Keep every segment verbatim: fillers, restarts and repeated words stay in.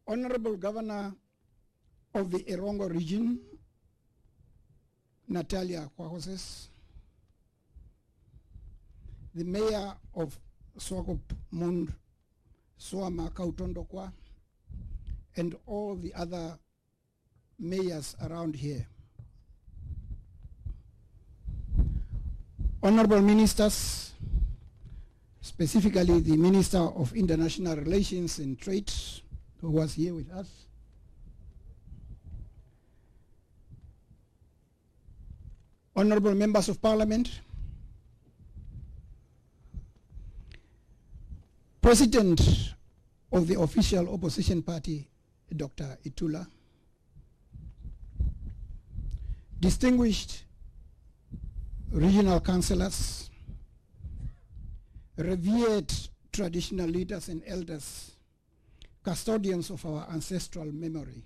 Honorable Governor of the Erongo region, Natalia Kwahoses, the Mayor of Swakopmund, Swama Kautondokwa, and all the other mayors around here. Honorable Ministers, specifically the Minister of International Relations and Trade, who was here with us. Honorable Members of Parliament, President of the official opposition party, Doctor Itula, distinguished regional councillors, revered traditional leaders and elders, custodians of our ancestral memory,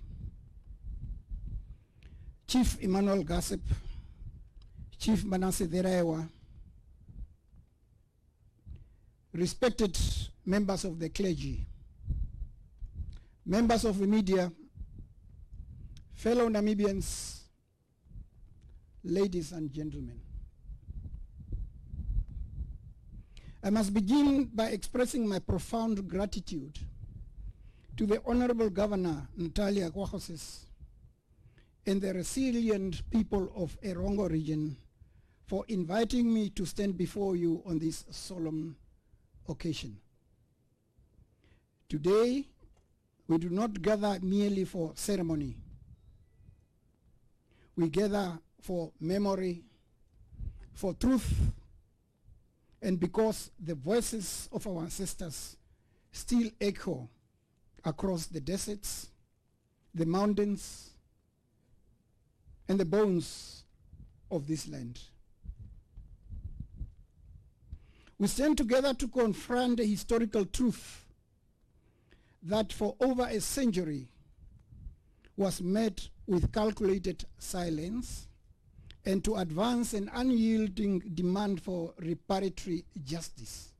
Chief Emmanuel Gassep, Chief Manasseh Deraewa, respected members of the clergy, members of the media, fellow Namibians, ladies and gentlemen. I must begin by expressing my profound gratitude to the Honorable Governor, Natalia Kwahoses, and the resilient people of Erongo region for inviting me to stand before you on this solemn occasion. Today, we do not gather merely for ceremony. We gather for memory, for truth, and because the voices of our ancestors still echo across the deserts, the mountains, and the bones of this land. We stand together to confront a historical truth that for over a century was met with calculated silence, and to advance an unyielding demand for reparatory justice.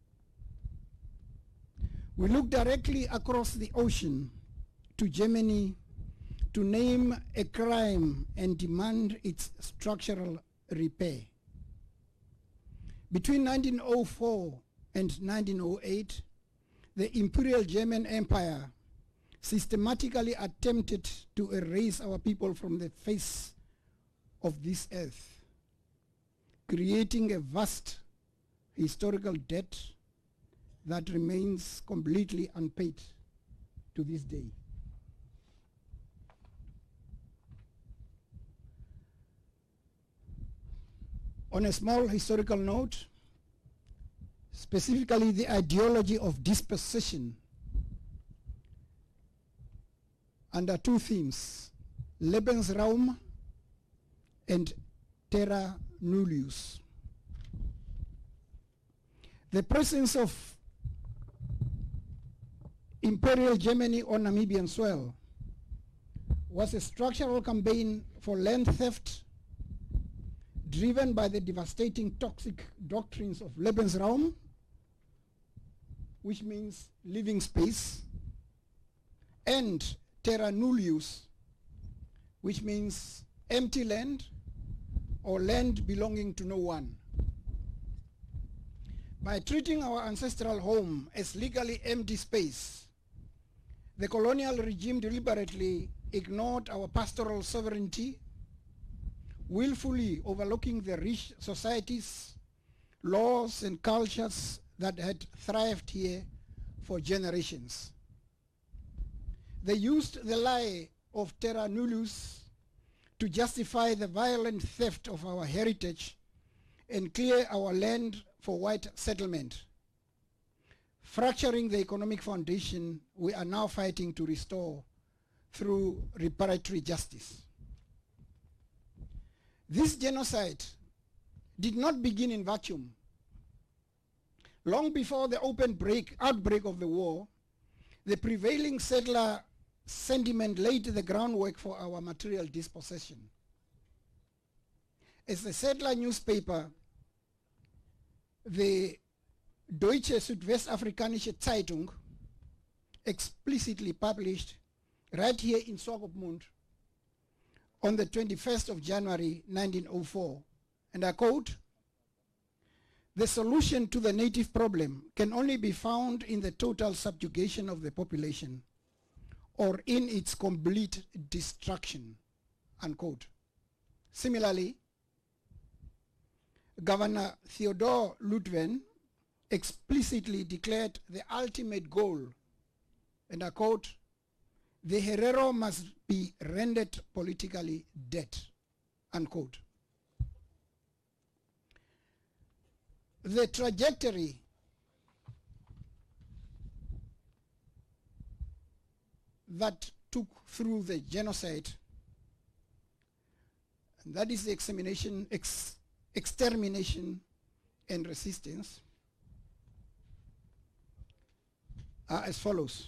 We look directly across the ocean to Germany to name a crime and demand its structural repair. Between nineteen oh four and nineteen oh eight, the Imperial German Empire systematically attempted to erase our people from the face of this earth, creating a vast historical debt that remains completely unpaid to this day. On a small historical note, specifically the ideology of dispossession under two themes, Lebensraum and terra nullius. The presence of Imperial Germany on Namibian soil was a structural campaign for land theft driven by the devastating toxic doctrines of Lebensraum, which means living space, and terra nullius, which means empty land or land belonging to no one. By treating our ancestral home as legally empty space, the colonial regime deliberately ignored our pastoral sovereignty, willfully overlooking the rich societies, laws, and cultures that had thrived here for generations. They used the lie of terra nullius to justify the violent theft of our heritage and clear our land for white settlement, fracturing the economic foundation we are now fighting to restore through reparatory justice. This genocide did not begin in vacuum. Long before the open break, outbreak of the war, the prevailing settler sentiment laid the groundwork for our material dispossession. As the settler newspaper, the Deutsche Südwestafrikanische Zeitung, explicitly published right here in Swakopmund on the twenty-first of January nineteen oh four, and I quote, "The solution to the native problem can only be found in the total subjugation of the population or in its complete destruction," unquote. Similarly, Governor Theodore Lootven explicitly declared the ultimate goal, and I quote, "The Herero must be rendered politically dead," unquote. The trajectory that took through the genocide, and that is the extermination, ex, extermination and resistance, are as follows.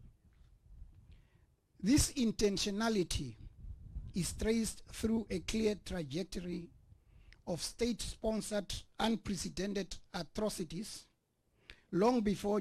This intentionality is traced through a clear trajectory of state-sponsored unprecedented atrocities long before